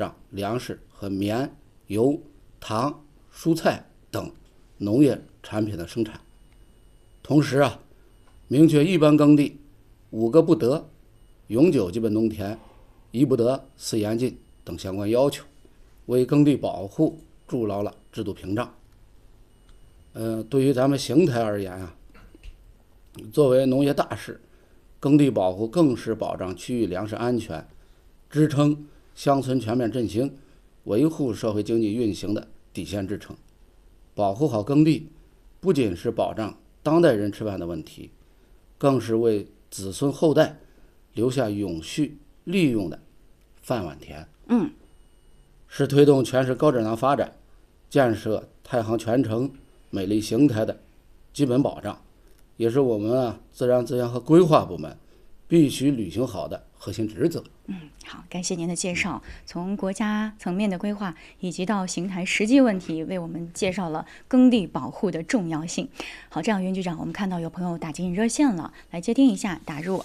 障粮食和棉、油、糖、蔬菜等农业产品的生产。同时明确一般耕地5个不得、永久基本农田1不得4严禁等相关要求，为耕地保护筑牢了制度屏障。对于咱们邢台而言作为农业大市，耕地保护更是保障区域粮食安全、支撑乡村全面振兴、维护社会经济运行的底线支撑。保护好耕地，不仅是保障当代人吃饭的问题，更是为子孙后代留下永续利用的饭碗田。是推动全市高质量发展、建设太行全城、美丽邢台的基本保障，也是我们自然资源和规划部门必须履行好的核心职责。 好，感谢您的介绍。从国家层面的规划以及到邢台实际问题，为我们介绍了耕地保护的重要性。好，这样袁局长，我们看到有朋友打进热线了，来接听一下，打入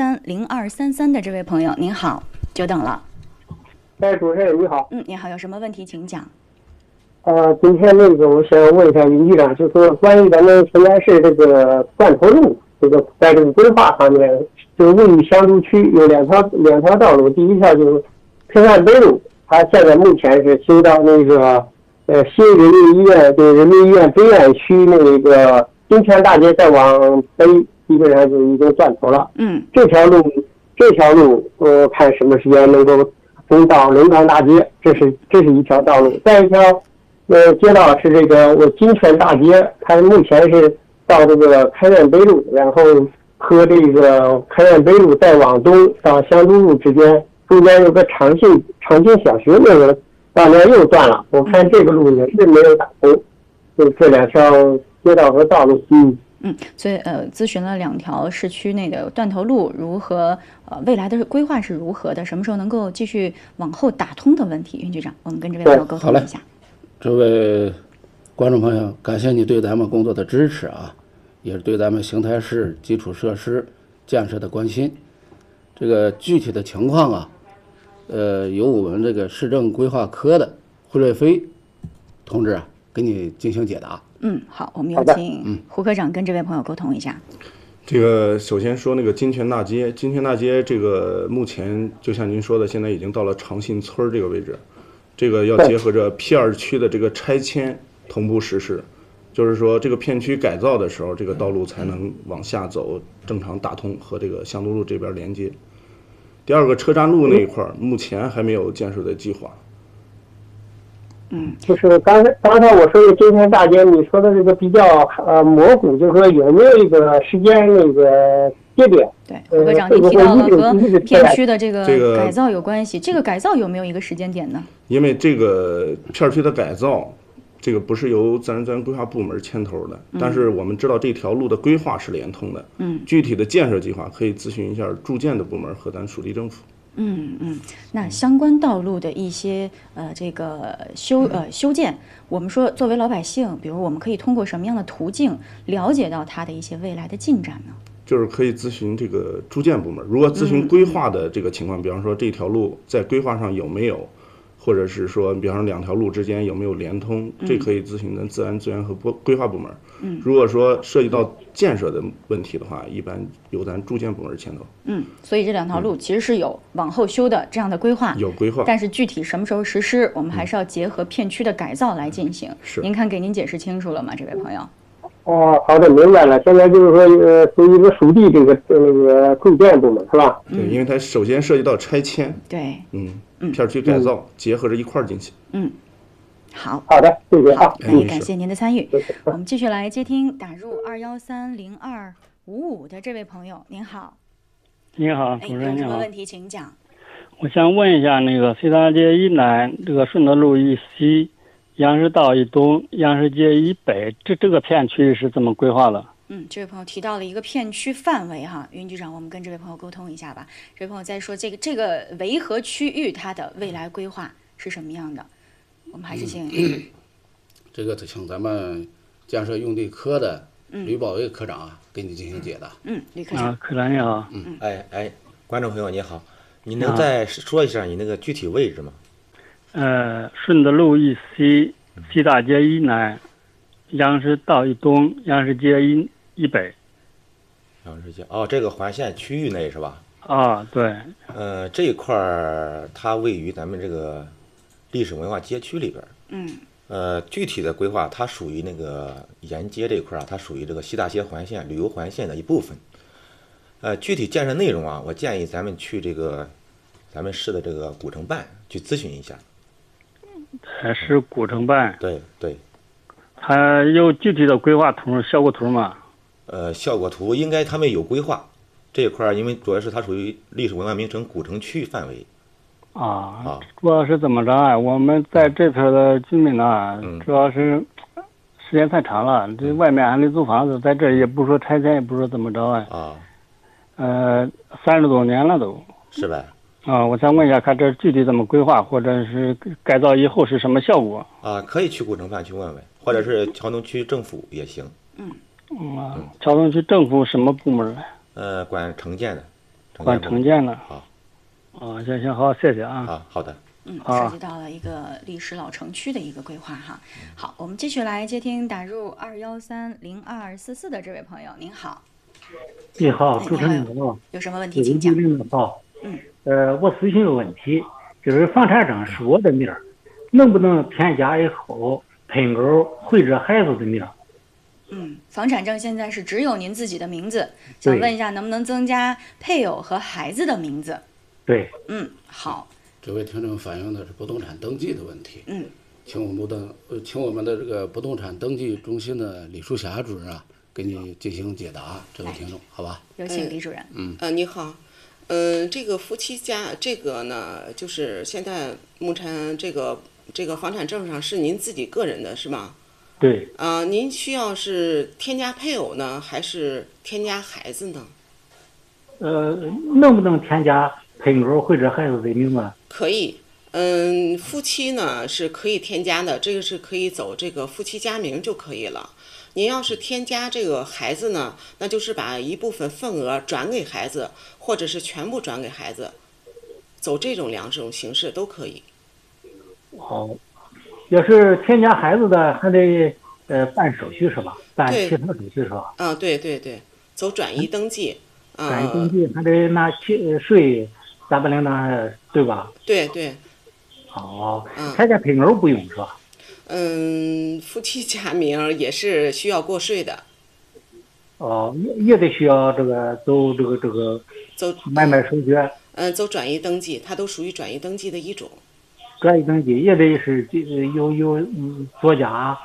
213-0233的这位朋友，您好，久等了。 主持人你好。 你好，有什么问题请讲。 今天我想问一下袁局长，就是说关于咱们邢台市这个断头路，在这个规划方面，就是位于香都区有两条道路，第一条就是平安北路，它现在目前是修到那个新人民医院，就是人民医院北院区那个金泉大街再往北，基本上就已经断头了。这条路我看什么时间能够通到龙岗大街，这是一条道路。再一条街道是这个金泉大街，它目前是到这个开院北路，然后和这个开院北路再往东到香都路之间，中间有个长信小学，那个当年又断了。我看这个路也是没有打通，就这2条街道和道路。 所以咨询了2条市区内的断头路如何，未来的规划是如何的，什么时候能够继续往后打通的问题，袁局长，我们跟这位朋友沟通一下。 这位观众朋友，感谢你对咱们工作的支持也是对咱们邢台市基础设施建设的关心。这个具体的情况由我们这个市政规划科的胡瑞飞同志给你进行解答。 好，我们有请胡科长跟这位朋友沟通一下。 这个首先说那个金泉大街这个目前就像您说的，现在已经到了长信村这个位置，这个要结合着 P2 区的这个拆迁同步实施，就是说这个片区改造的时候，这个道路才能往下走，正常打通和这个香都路这边连接。第二个车站路那一块目前还没有建设的计划。 就是刚才我说的金泉大街，你说的这个比较模糊，就是说有没有一个时间那个节点？ 对，胡科长，您提到了和片区的这个改造有关系，这个改造有没有一个时间点呢？ 因为这个片区的改造，这个不是由自然资源规划部门牵头的，但是我们知道这条路的规划是联通的，具体的建设计划可以咨询一下住建的部门和咱属地政府。 那相关道路的一些这个修建，我们说作为老百姓，比如我们可以通过什么样的途径了解到它的一些未来的进展呢？ 就是可以咨询这个住建部门，如果咨询规划的这个情况，比方说这条路在规划上有没有，或者是说比方说2条路之间有没有连通，这可以咨询咱自然资源和规划部门。如果说涉及到建设的问题的话，一般由咱住建部门牵头。 所以这2条路其实是有往后修的这样的规划， 有规划， 但是具体什么时候实施，我们还是要结合片区的改造来进行。您看给您解释清楚了吗，这位朋友？ 好的，明白了。现在就是说，属于一个属地这个住建部门是吧？ 对，因为它首先涉及到拆迁， 对， 片区改造结合着一块儿进行。 好的，谢谢啊， 感谢您的参与。我们继续来接听打入213-0255的这位朋友，您好。 你好，主持人你好。 有什么问题请讲。 我想问一下，那个西大街以南，这个顺德路以西，杨氏道以东，杨氏街以北，这个片区是怎么规划的？ 这位朋友提到了一个片区范围袁局长，我们跟这位朋友沟通一下吧。这位朋友在说这个维和区域它的未来规划是什么样的？我们还是请这个请咱们建设用地科的吕保卫科长给你进行解答。 吕科长。 科长你好。 观众朋友你好，你能再说一下你那个具体位置吗？ 顺德路以西，西大街以南，杨氏道以东，杨氏街以北。 杨氏街这个环线区域内是吧？ 啊，对。 这一块儿它位于咱们这个历史文化街区里边。具体的规划它属于那个沿街这一块它属于这个西大街环线旅游环线的一部分。具体建设内容啊，我建议咱们去这个咱们市的这个古城办去咨询一下。 是古城办。 对对。 它有具体的规划图、效果图吗？ 效果图应该他们有规划。这一块因为主要是它属于历史文化名城古城区范围。 主要是怎么着啊？我们在这片的居民呢，主要是时间太长了，这外面还得租房子，在这也不说拆迁，也不说怎么着啊。30多年了都。 是呗？ 我想问一下，看这具体怎么规划，或者是改造以后是什么效果？ 可以去古城办去问问，或者是桥东区政府也行。 桥东区政府什么部门？ 管城建的。 管城建的。 好。 行，好，谢谢啊。 好的。 涉及到了一个历史老城区的一个规划哈。好，我们继续来接听打入2130244的这位朋友，您好。 你好，主持人好。 有什么问题请讲。 好。我咨询个问题，就是房产证是我的名儿，能不能添加以后配偶或者孩子的名儿？ 房产证现在是只有您自己的名字，想问一下能不能增加配偶和孩子的名字？ 对。 好。 这位听众反映的是不动产登记的问题。请我们的这个不动产登记中心的李淑霞主任啊，给你进行解答。这位听众，好吧？ 有请李主任。 你好。这个夫妻家这个呢，就是现在目前这个房产证上是您自己个人的是吗？ 对。 您需要是添加配偶呢，还是添加孩子呢？ 能不能添加配偶或者孩子的名字？ 可以。夫妻呢是可以添加的，这个是可以走这个夫妻家名就可以了。您要是添加这个孩子呢，那就是把一部分份额转给孩子，或者是全部转给孩子，走这种2种形式都可以。 要是添加孩子的，还得办手续是吧？办其他手续是吧？ 对对对，走转移登记。 转移登记还得拿税300对吧？ 对对。 添加配偶不用是吧？ 夫妻家名也是需要过税的。 也得需要这个走走买卖手续。 走转移登记，它都属于转移登记的一种。 转移登记也得是有作家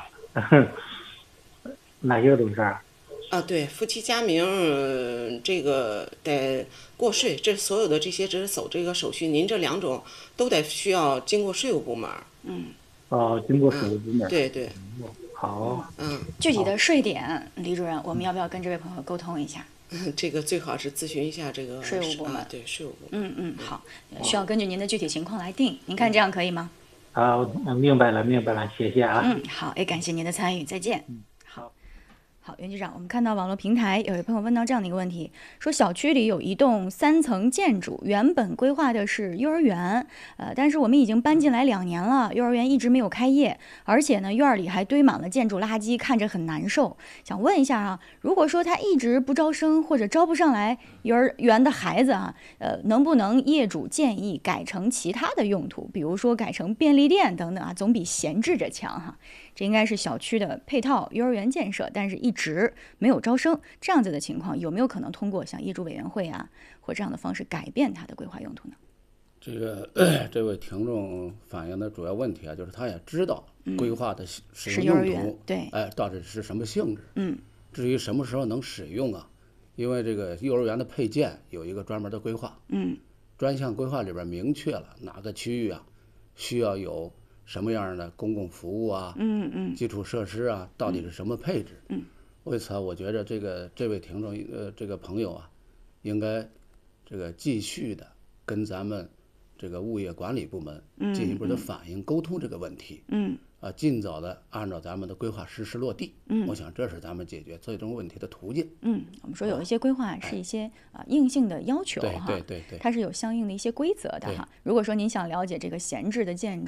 那些都是。 对，夫妻家名这个得过税，这所有的这些只是走这个手续，您这2种都得需要经过税务部门。 经过税务部门。 对对。 好。 具体的税点，李主任，我们要不要跟这位朋友沟通一下？ 这个最好是咨询一下这个税务部门。 对，税务部门。 好，需要根据您的具体情况来定，您看这样可以吗？ 明白了，谢谢啊。 好，也感谢您的参与，再见。好，袁局长，我们看到网络平台有位朋友问到这样的一个问题，说小区里有一栋3层建筑，原本规划的是幼儿园，但是我们已经搬进来2年了，幼儿园一直没有开业，而且呢，院里还堆满了建筑垃圾，看着很难受。想问一下啊，如果说他一直不招生或者招不上来幼儿园的孩子啊，能不能业主建议改成其他的用途，比如说改成便利店等等啊，总比闲置着强哈。这应该是小区的配套幼儿园建设，但是一直没有招生，这样子的情况有没有可能通过像业主委员会啊或这样的方式改变它的规划用途呢？ 这位听众反映的主要问题啊，就是他也知道规划的使用用途， 对， 到底是什么性质？至于什么时候能使用啊，因为这个幼儿园的配件有一个专门的规划，专项规划里边明确了哪个区域啊需要有什么样的公共服务啊，基础设施啊，到底是什么配置？为此啊，我觉得这位听众这个朋友啊，应该这个继续的跟咱们这个物业管理部门进一步的反映沟通这个问题，尽早的按照咱们的规划实施落地，我想这是咱们解决最终问题的途径。 我们说有一些规划是一些硬性的要求哈， 对， 它是有相应的一些规则的哈。如果说您想了解这个闲置的建筑